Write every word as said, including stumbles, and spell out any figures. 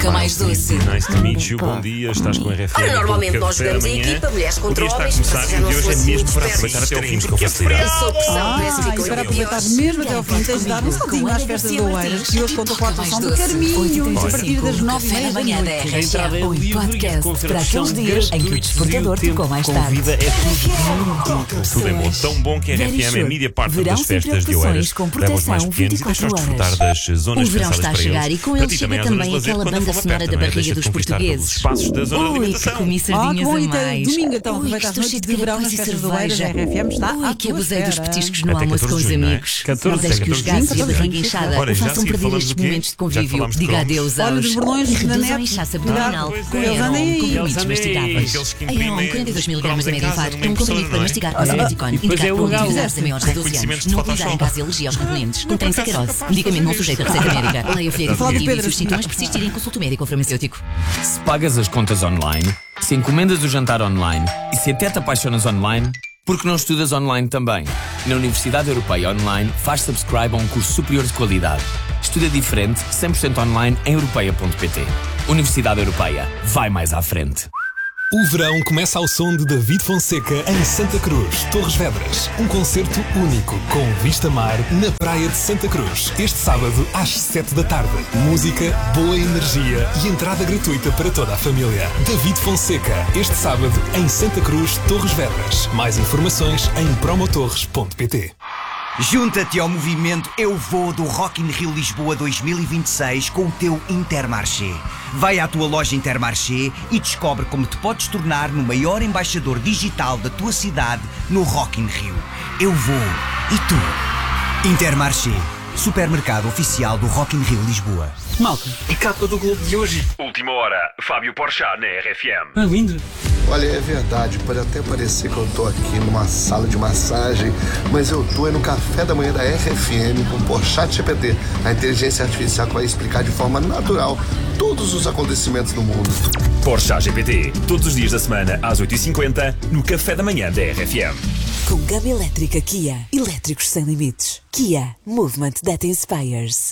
Nunca mais doce. Nice to meet you, bom dia, estás com a R F M. Ora, normalmente nós jogamos em equipa, mulheres contra homens, mas já não sou assim muito para aproveitar até ao fim, porque é feriado. Sou pressão, parece que Ah, ficam e para aproveitar mesmo até ao fim, tens de dar um saltinho às festas de Oeiras, que hoje contam com a atuação do Carminho, a partir das nove e meia da noite. A entrada é O livre e podcast com para aqueles dias em que o despertador tocou mais tarde. Convida é tudo. Tudo é bom, tão bom que a R F M é a mídia partner das festas de Oeiras. Leva os mais pequenos e deixa-os desfrutar das zonas O verão pensadas está a para chegar eles. e com Para ele ti chega há zonas de também lazer aquela quando a banda fome sonora aperta, da não é? barriga Deixa-te dos conquistar pelos portugueses. espaços da zona de Ui, que alimentação. comi Ah, que sardinhas bom, a e até mais. domingo então Ui, aproveita que as estou noites cheio de de verão nas caracóis e festas de Oeiras, a cerveja. R F M está Ui, à que tua abusei dos espera. petiscos no Até almoço com catorze os de junho, não é? amigos. catorze, Não deixe que os catorze de gases e a junho. barriga inchada Ora, o já façam sim, perder falamos estes do quê? momentos de Já convívio. falámos de Diga cromos. adeus Olha, aos... dos bordões E na reduzam net. a inchaça Cuidado. abdominal Pois com é. Aeron, Andem aí. comprimidos Eles masticáveis. aqueles que Aeron, imprimem quarenta e dois os miligramas de cromos em casa Medifar, numa um comprimido impressora, para não é? mastigar Ah, com Medicon, e depois é indicado por legal. utilizares a maiores de Com doze conhecimentos anos. de Não utilizar em Photoshop. caso de alergia aos componentes. Contém por acaso sou sacarose. capaz de Medicamento não fazer sujeito a isto. receita médica. Leia o Falar do folheto e Pedro. se os sintomas persistirem, consulte o médico ou farmacêutico. Se pagas as contas online, se encomendas o jantar online e se até te apaixonas online, por que não estudas online também? Na Universidade Europeia Online, faz subscribe a um curso superior de qualidade. Estuda diferente, cem por cento online em europeia ponto pt. Universidade Europeia. Vai mais à frente. O verão começa ao som de David Fonseca em Santa Cruz, Torres Vedras. Um concerto único, com vista mar, na praia de Santa Cruz. Este sábado, às sete da tarde. Música, boa energia e entrada gratuita para toda a família. David Fonseca, este sábado, em Santa Cruz, Torres Vedras. Mais informações em promotorres ponto pt. Junta-te ao movimento Eu Vou do Rock in Rio Lisboa dois mil e vinte e seis com o teu Intermarché. Vai à tua loja Intermarché e descobre como te podes tornar no maior embaixador digital da tua cidade no Rock in Rio. Eu vou. E tu? Intermarché, supermercado oficial do Rock in Rio Lisboa. Malta, e capa do Globo de hoje? Última hora, Fábio Porchat na R F M. Ah, lindo. Olha, é verdade, pode até parecer que eu tô aqui numa sala de massagem, mas eu tô é no café da manhã da R F M com o Porchat G P T, a inteligência artificial que vai explicar de forma natural todos os acontecimentos do mundo. Porchat G P T, todos os dias da semana às oito e cinquenta no café da manhã da R F M. Com gama elétrica Kia. Elétricos sem limites. Kia. Movement that inspires.